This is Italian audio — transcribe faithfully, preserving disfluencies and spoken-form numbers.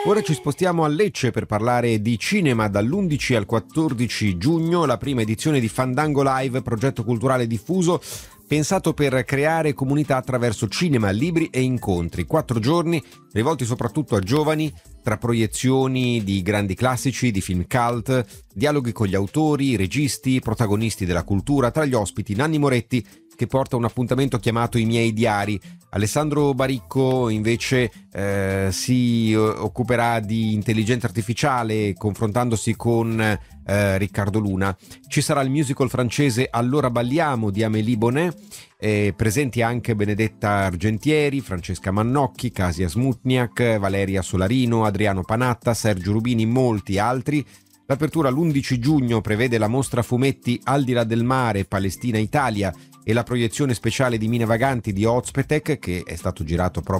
Ora ci spostiamo a Lecce per parlare di cinema. Dall'undici al quattordici giugno la prima edizione di Fandango Live, progetto culturale diffuso pensato per creare comunità attraverso cinema, libri e incontri. Quattro giorni rivolti soprattutto a giovani, tra proiezioni di grandi classici, di film cult, dialoghi con gli autori, registi, protagonisti della cultura. Tra gli ospiti Nanni Moretti, che porta un appuntamento chiamato I miei diari. Alessandro Baricco invece eh, si occuperà di intelligenza artificiale confrontandosi con eh, Riccardo Luna. Ci sarà il musical francese Allora balliamo di Amélie Bonnet, eh, presenti anche Benedetta Argentieri, Francesca Mannocchi, Kasia Smutniak, Valeria Solarino, Adriano Panatta, Sergio Rubini, molti altri. L'apertura l'undici giugno prevede la mostra fumetti Al di là del mare, Palestina Italia, e la proiezione speciale di Mine Vaganti di Ozpetek, che è stato girato proprio